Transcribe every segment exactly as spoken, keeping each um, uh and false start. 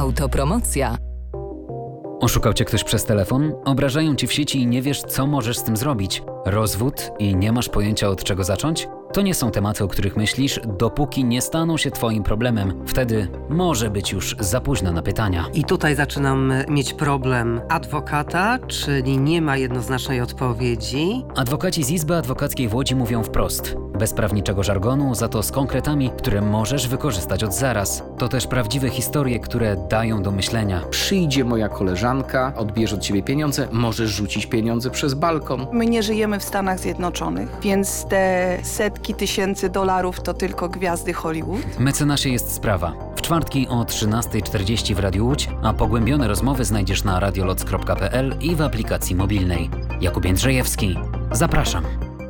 Autopromocja. Oszukał cię ktoś przez telefon? Obrażają cię w sieci i nie wiesz, co możesz z tym zrobić? Rozwód i nie masz pojęcia, od czego zacząć? To nie są tematy, o których myślisz, dopóki nie staną się twoim problemem. Wtedy może być już za późno na pytania. I tutaj zaczynam mieć problem adwokata, czyli nie ma jednoznacznej odpowiedzi. Adwokaci z Izby Adwokackiej w Łodzi mówią wprost. Bez prawniczego żargonu, za to z konkretami, które możesz wykorzystać od zaraz. To też prawdziwe historie, które dają do myślenia. Przyjdzie moja koleżanka, odbierze od ciebie pieniądze, możesz rzucić pieniądze przez balkon. My nie żyjemy w Stanach Zjednoczonych, więc te setki tysięcy dolarów to tylko gwiazdy Hollywood. Mecenasie jest sprawa. W czwartki o trzynasta czterdzieści w Radiu Łódź, a pogłębione rozmowy znajdziesz na radioloc kropka p l i w aplikacji mobilnej. Jakub Jędrzejewski. Zapraszam.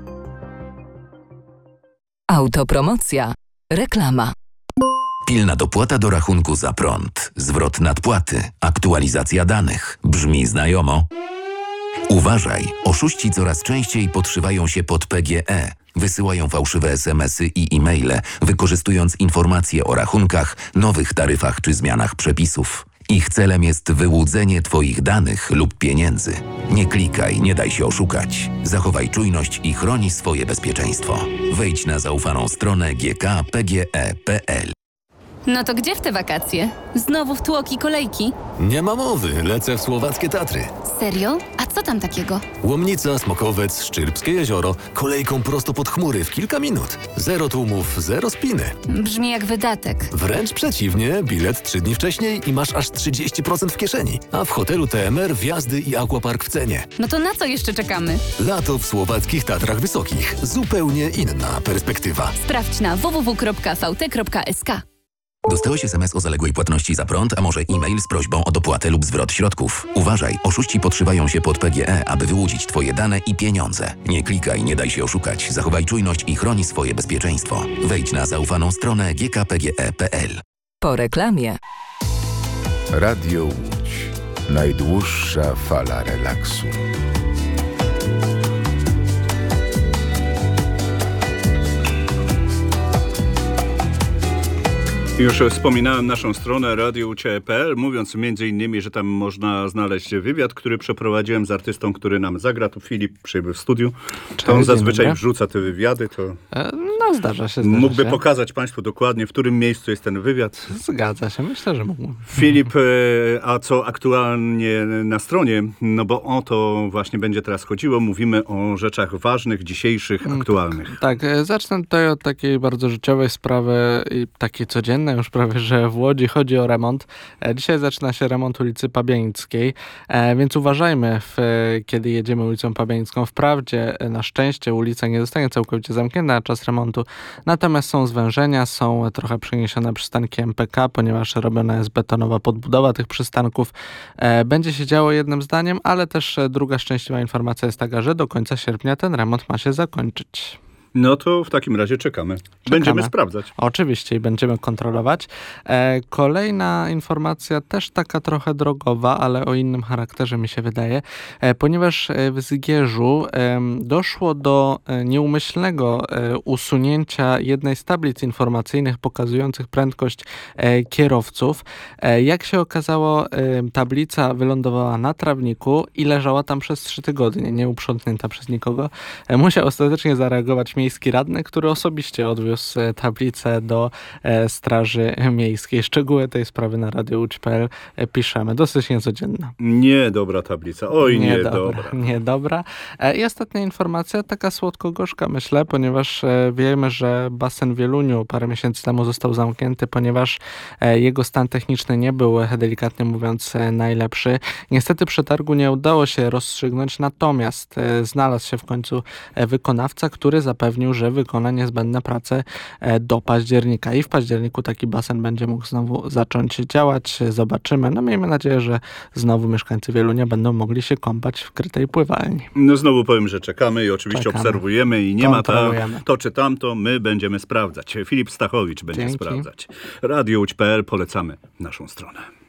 Autopromocja. Reklama. Pilna dopłata do rachunku za prąd, zwrot nadpłaty, aktualizacja danych. Brzmi znajomo? Uważaj, oszuści coraz częściej podszywają się pod P G E. Wysyłają fałszywe es em esy i e-maile, wykorzystując informacje o rachunkach, nowych taryfach czy zmianach przepisów. Ich celem jest wyłudzenie twoich danych lub pieniędzy. Nie klikaj, nie daj się oszukać. Zachowaj czujność i chroni swoje bezpieczeństwo. Wejdź na zaufaną stronę g k p g e kropka p l. No to gdzie w te wakacje? Znowu w tłoki kolejki? Nie ma mowy, lecę w słowackie Tatry. Serio? A co tam takiego? Łomnica, Smokowiec, Szczyrbskie jezioro, kolejką prosto pod chmury w kilka minut. Zero tłumów, zero spiny. Brzmi jak wydatek. Wręcz przeciwnie, bilet trzy dni wcześniej i masz aż trzydzieści procent w kieszeni. A w hotelu T M R wjazdy i aquapark w cenie. No to na co jeszcze czekamy? Lato w słowackich Tatrach Wysokich. Zupełnie inna perspektywa. Sprawdź na w w w kropka v t kropka s k. Dostałeś es em es o zaległej płatności za prąd, a może e-mail z prośbą o dopłatę lub zwrot środków. Uważaj, oszuści podszywają się pod P G E, aby wyłudzić twoje dane i pieniądze. Nie klikaj, nie daj się oszukać. Zachowaj czujność i chroni swoje bezpieczeństwo. Wejdź na zaufaną stronę g k p g e kropka p l. Po reklamie. Radio Łódź. Najdłuższa fala relaksu. Już wspominałem naszą stronę radio łódź kropka p l, mówiąc między innymi, że tam można znaleźć wywiad, który przeprowadziłem z artystą, który nam zagra. Tu Filip przybył w studiu. To on zazwyczaj wrzuca te wywiady. To no zdarza się. Zdarza mógłby się. pokazać Państwu dokładnie, w którym miejscu jest ten wywiad. Zgadza się, myślę, że mógłbym. Filip, a co aktualnie na stronie, no bo o to właśnie będzie teraz chodziło. Mówimy o rzeczach ważnych, dzisiejszych, aktualnych. Tak, tak, zacznę tutaj od takiej bardzo życiowej sprawy i takiej codziennej już prawie, że w Łodzi chodzi o remont. Dzisiaj zaczyna się remont ulicy Pabianickiej, więc uważajmy, w, kiedy jedziemy ulicą Pabianicką. Wprawdzie, na szczęście, ulica nie zostanie całkowicie zamknięta na czas remontu, natomiast są zwężenia, są trochę przeniesione przystanki M P K, ponieważ robiona jest betonowa podbudowa tych przystanków. Będzie się działo jednym zdaniem, ale też druga szczęśliwa informacja jest taka, że do końca sierpnia ten remont ma się zakończyć. No to w takim razie czekamy. czekamy. Będziemy sprawdzać. Oczywiście i będziemy kontrolować. E, kolejna informacja, też taka trochę drogowa, ale o innym charakterze mi się wydaje, e, ponieważ w Zgierzu e, doszło do e, nieumyślnego e, usunięcia jednej z tablic informacyjnych pokazujących prędkość e, kierowców. E, jak się okazało, e, tablica wylądowała na trawniku i leżała tam przez trzy tygodnie, nie uprzątnięta przez nikogo. E, musiał ostatecznie zareagować miejski radny, który osobiście odwiózł tablicę do e, Straży Miejskiej. Szczegóły tej sprawy na radio łódź kropka p l e, piszemy. Dosyć niecodzienna. Niedobra tablica. Oj, niedobra. Niedobra. E, I ostatnia informacja, taka słodko-gorzka, myślę, ponieważ e, wiemy, że basen w Wieluniu parę miesięcy temu został zamknięty, ponieważ e, jego stan techniczny nie był, delikatnie mówiąc, e, najlepszy. Niestety przetargu nie udało się rozstrzygnąć, natomiast e, znalazł się w końcu e, wykonawca, który zapewnił, że wykona niezbędne prace do października i w październiku taki basen będzie mógł znowu zacząć działać. Zobaczymy. No miejmy nadzieję, że znowu mieszkańcy Wielunia będą mogli się kąpać w krytej pływalni. No znowu powiem, że czekamy i oczywiście czekamy. Obserwujemy i nie ma ta, to czy tamto, my będziemy sprawdzać. Filip Stachowicz będzie Dzięki. sprawdzać. radio łódź kropka p l, polecamy naszą stronę.